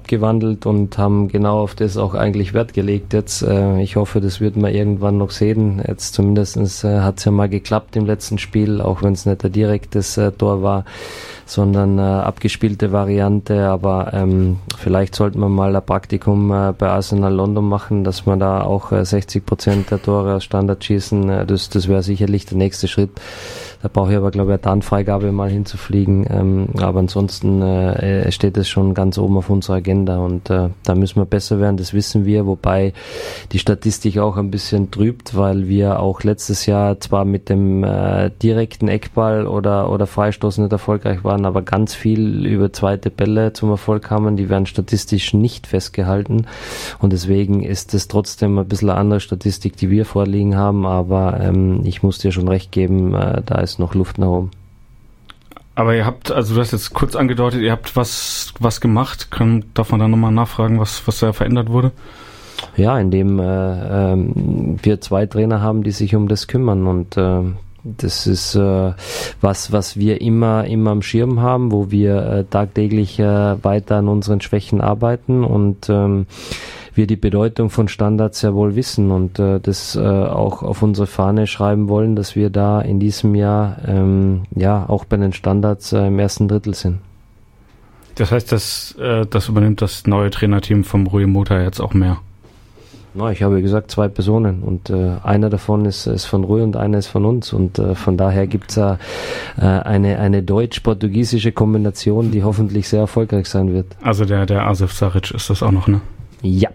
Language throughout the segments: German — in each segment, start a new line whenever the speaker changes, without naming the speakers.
abgewandelt und haben genau auf das auch eigentlich Wert gelegt jetzt. Ich hoffe, das wird man irgendwann noch sehen. Jetzt zumindest hat es ja mal geklappt im letzten Spiel, auch wenn es nicht ein direktes Tor war, sondern abgespielte Variante, aber vielleicht sollten wir mal ein Praktikum bei Arsenal London machen, dass man da auch 60% der Tore aus Standard schießen, das wäre sicherlich der nächste Schritt. Da brauche ich aber, glaube ich, eine Tarnfreigabe mal hinzufliegen, aber ansonsten steht es schon ganz oben auf unserer Agenda und da müssen wir besser werden, das wissen wir, wobei die Statistik auch ein bisschen trübt, weil wir auch letztes Jahr zwar mit dem direkten Eckball oder Freistoß nicht erfolgreich waren, aber ganz viel über zweite Bälle zum Erfolg kamen, die werden statistisch nicht festgehalten und deswegen ist es trotzdem ein bisschen eine andere Statistik, die wir vorliegen haben, aber ich muss dir schon recht geben, da ist noch Luft nach oben.
Aber ihr habt, also du hast jetzt kurz angedeutet, ihr habt was gemacht. Darf man da nochmal nachfragen, was da verändert wurde? Ja, indem wir 2 Trainer haben, die sich um das kümmern und das ist was wir immer am Schirm haben, wo wir tagtäglich weiter an unseren Schwächen arbeiten und wir die Bedeutung von Standards sehr wohl wissen und das auch auf unsere Fahne schreiben wollen, dass wir da in diesem Jahr auch bei den Standards im ersten Drittel sind. Das heißt, das übernimmt das neue Trainerteam vom Rui Mota jetzt auch mehr?
No, ich habe gesagt 2 Personen und einer davon ist von Rui und einer ist von uns und von daher gibt es eine deutsch-portugiesische Kombination, die hoffentlich sehr erfolgreich sein wird.
Also der Asif Saric ist das auch noch, ne?
Ja.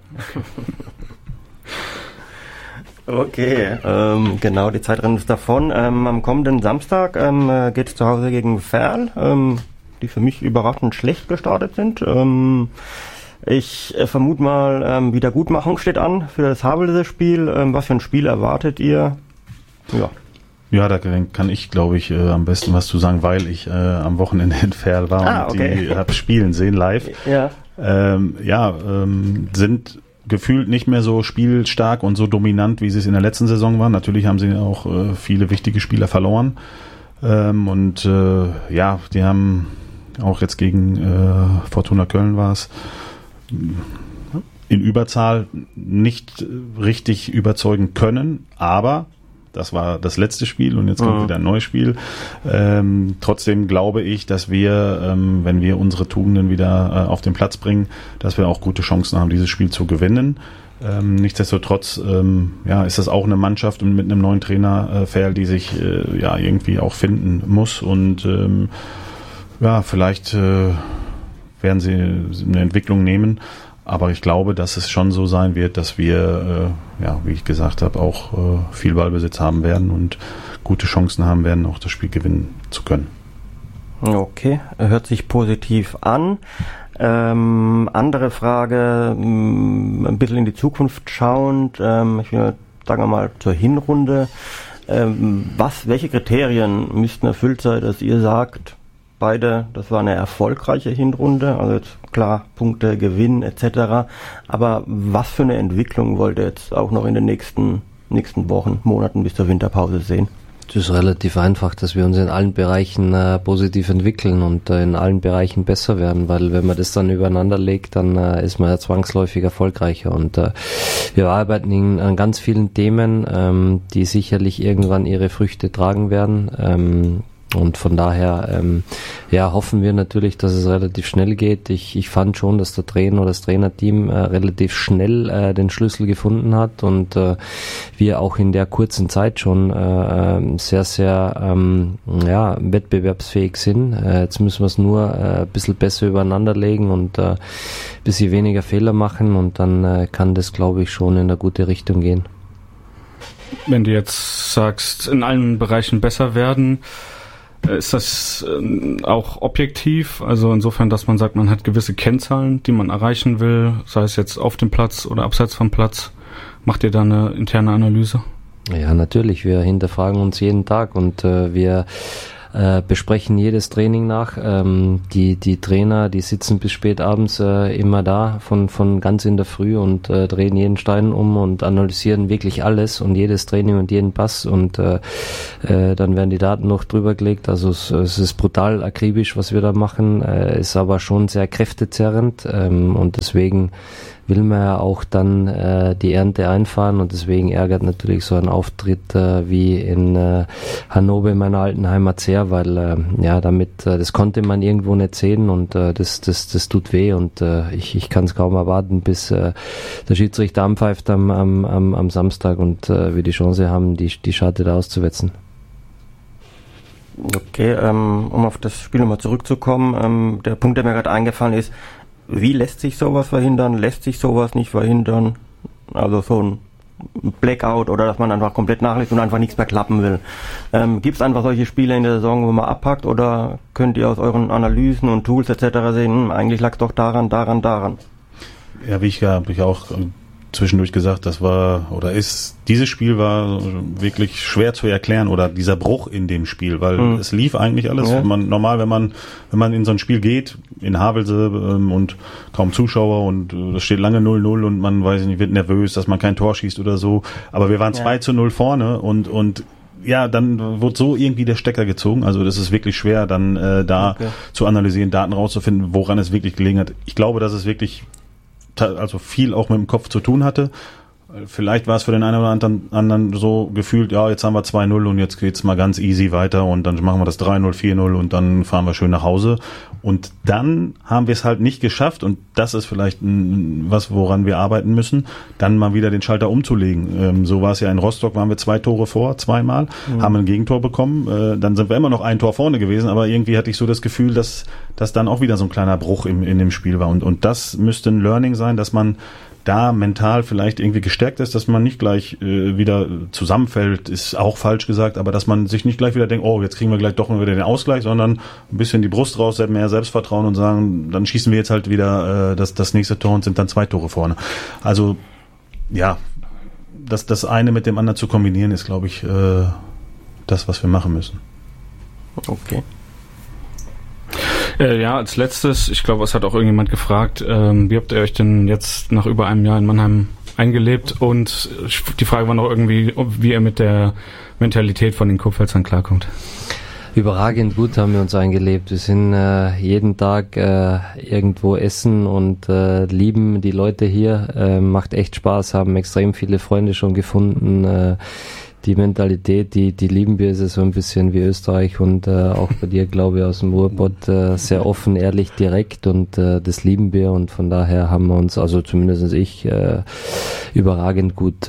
Okay, genau, die Zeit rennt uns davon. Am kommenden Samstag geht es zu Hause gegen Verl, die für mich überraschend schlecht gestartet sind. Ich vermute mal, Wiedergutmachung steht an für das Havelse Spiel. Was für ein Spiel erwartet ihr?
Ja, da kann ich, glaube ich, am besten was zu sagen, weil ich am Wochenende in Verl war und die habe spielen sehen live.
Ja.
Sind gefühlt nicht mehr so spielstark und so dominant, wie sie es in der letzten Saison waren. Natürlich haben sie auch viele wichtige Spieler verloren. Die haben auch jetzt gegen Fortuna Köln war es in Überzahl nicht richtig überzeugen können, aber das war das letzte Spiel und jetzt kommt wieder ein neues Spiel. Trotzdem glaube ich, dass wir, wenn wir unsere Tugenden wieder auf den Platz bringen, dass wir auch gute Chancen haben, dieses Spiel zu gewinnen. Nichtsdestotrotz ist das auch eine Mannschaft mit einem neuen Trainer, Verl, die sich irgendwie auch finden muss und vielleicht werden sie eine Entwicklung nehmen. Aber ich glaube, dass es schon so sein wird, dass wir, wie ich gesagt habe, auch viel Ballbesitz haben werden und gute Chancen haben werden, auch das Spiel gewinnen zu können.
Okay, hört sich positiv an. Andere Frage, ein bisschen in die Zukunft schauend. Ich will, sagen wir mal, zur Hinrunde. Welche Kriterien müssten erfüllt sein, dass ihr sagt, beide, das war eine erfolgreiche Hinrunde, also jetzt klar, Punkte, Gewinn etc. Aber was für eine Entwicklung wollt ihr jetzt auch noch in den nächsten Wochen, Monaten bis zur Winterpause sehen?
Es ist relativ einfach, dass wir uns in allen Bereichen positiv entwickeln und in allen Bereichen besser werden, weil wenn man das dann übereinander legt, dann ist man ja zwangsläufig erfolgreicher und wir arbeiten an ganz vielen Themen, die sicherlich irgendwann ihre Früchte tragen werden. Und von daher hoffen wir natürlich, dass es relativ schnell geht. Ich fand schon, dass der Trainer oder das Trainerteam relativ schnell den Schlüssel gefunden hat und wir auch in der kurzen Zeit schon sehr, sehr wettbewerbsfähig sind. Jetzt müssen wir es nur ein bisschen besser übereinander legen und ein bisschen weniger Fehler machen und dann kann das, glaube ich, schon in eine gute Richtung gehen.
Wenn du jetzt sagst, in allen Bereichen besser werden, ist das auch objektiv? Also insofern, dass man sagt, man hat gewisse Kennzahlen, die man erreichen will, sei es jetzt auf dem Platz oder abseits vom Platz. Macht ihr da eine interne Analyse?
Ja, natürlich. Wir hinterfragen uns jeden Tag und wir besprechen jedes Training nach. Die Trainer, die sitzen bis spät abends immer da, von ganz in der Früh und drehen jeden Stein um und analysieren wirklich alles und jedes Training und jeden Pass und dann werden die Daten noch drüber gelegt. Also es ist brutal akribisch, was wir da machen, ist aber schon sehr kräftezerrend und deswegen will man ja auch dann die Ernte einfahren und deswegen ärgert natürlich so ein Auftritt wie in Hannover in meiner alten Heimat sehr, weil das konnte man irgendwo nicht sehen und das tut weh und ich kann es kaum erwarten, bis der Schiedsrichter anpfeift am Samstag und wir die Chance haben, die Scharte da auszuwetzen.
Okay, um auf das Spiel nochmal zurückzukommen, der Punkt, der mir gerade eingefallen ist, wie lässt sich sowas verhindern? Lässt sich sowas nicht verhindern? Also so ein Blackout oder dass man einfach komplett nachlässt und einfach nichts mehr klappen will. Gibt es einfach solche Spiele in der Saison, wo man abpackt oder könnt ihr aus euren Analysen und Tools etc. sehen, eigentlich lag es doch daran?
Ja, wie ich auch zwischendurch gesagt, dieses Spiel war wirklich schwer zu erklären oder dieser Bruch in dem Spiel, weil es lief eigentlich alles. Ja. Normal, wenn man in so ein Spiel geht, in Havelse und kaum Zuschauer und es steht lange 0-0 und man weiß nicht, wird nervös, dass man kein Tor schießt oder so. Aber wir waren 2-0 vorne und ja, dann wird so irgendwie der Stecker gezogen. Also das ist wirklich schwer, dann zu analysieren, Daten rauszufinden, woran es wirklich gelegen hat. Ich glaube, dass es wirklich viel auch mit dem Kopf zu tun hatte. Vielleicht war es für den einen oder anderen so gefühlt, ja, jetzt haben wir 2-0 und jetzt geht's mal ganz easy weiter und dann machen wir das 3-0, 4-0 und dann fahren wir schön nach Hause. Und dann haben wir es halt nicht geschafft und das ist vielleicht was, woran wir arbeiten müssen, dann mal wieder den Schalter umzulegen. So war es ja in Rostock, waren wir 2 Tore vor, zweimal, haben ein Gegentor bekommen, dann sind wir immer noch ein Tor vorne gewesen, aber irgendwie hatte ich so das Gefühl, dass dann auch wieder so ein kleiner Bruch in dem Spiel war und das müsste ein Learning sein, dass man da mental vielleicht irgendwie gestärkt ist, dass man nicht gleich wieder zusammenfällt, ist auch falsch gesagt, aber dass man sich nicht gleich wieder denkt, oh, jetzt kriegen wir gleich doch wieder den Ausgleich, sondern ein bisschen die Brust raus, mehr Selbstvertrauen und sagen, dann schießen wir jetzt halt wieder das nächste Tor und sind dann 2 Tore vorne. Also ja, das eine mit dem anderen zu kombinieren, ist, glaube ich, das, was wir machen müssen.
Okay.
Ja, als letztes, ich glaube, es hat auch irgendjemand gefragt, wie habt ihr euch denn jetzt nach über einem Jahr in Mannheim eingelebt? Und die Frage war noch irgendwie, wie ihr mit der Mentalität von den Kurpfälzern klarkommt.
Überragend gut haben wir uns eingelebt. Wir sind jeden Tag irgendwo essen und lieben die Leute hier. Macht echt Spaß, haben extrem viele Freunde schon gefunden. Die Mentalität, die lieben wir, ist so ein bisschen wie Österreich und auch bei dir, glaube ich, aus dem Ruhrpott, sehr offen, ehrlich, direkt und das lieben wir und von daher haben wir uns, also zumindest ich, überragend gut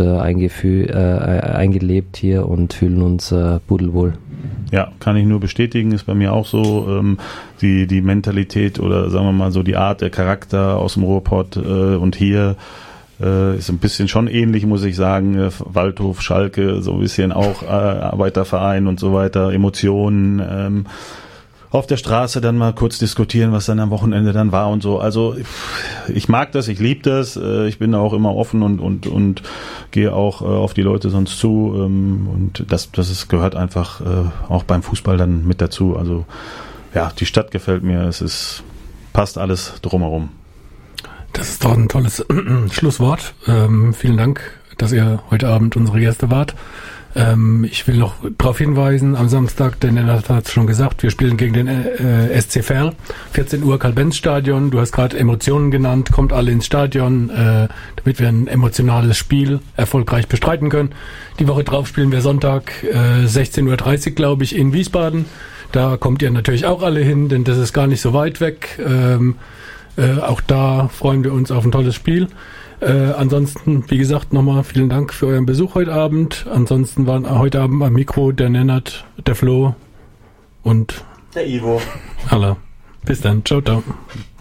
eingelebt hier und fühlen uns pudelwohl.
Ja, kann ich nur bestätigen, ist bei mir auch so, die Mentalität oder sagen wir mal so die Art, der Charakter aus dem Ruhrpott und hier ist ein bisschen schon ähnlich, muss ich sagen. Waldhof, Schalke, so ein bisschen auch Arbeiterverein und so weiter, Emotionen. Auf der Straße dann mal kurz diskutieren, was dann am Wochenende dann war und so. Also ich mag das, ich liebe das. Ich bin auch immer offen und gehe auch auf die Leute sonst zu. Und das gehört einfach auch beim Fußball dann mit dazu. Also ja, die Stadt gefällt mir. Passt alles drumherum.
Das ist doch ein tolles Schlusswort. Vielen Dank, dass ihr heute Abend unsere Gäste wart. Ich will noch darauf hinweisen, am Samstag, der Lennart hat es schon gesagt, wir spielen gegen den SC Verl, 14 Uhr Karl-Benz-Stadion. Du hast gerade Emotionen genannt, kommt alle ins Stadion, damit wir ein emotionales Spiel erfolgreich bestreiten können. Die Woche drauf spielen wir Sonntag 16.30 Uhr, glaube ich, in Wiesbaden. Da kommt ihr natürlich auch alle hin, denn das ist gar nicht so weit weg. Auch da freuen wir uns auf ein tolles Spiel. Ansonsten, wie gesagt, nochmal vielen Dank für euren Besuch heute Abend. Ansonsten waren heute Abend am Mikro der Lennart, der Flo und
der Ivo.
Alla. Bis dann. Ciao, ciao.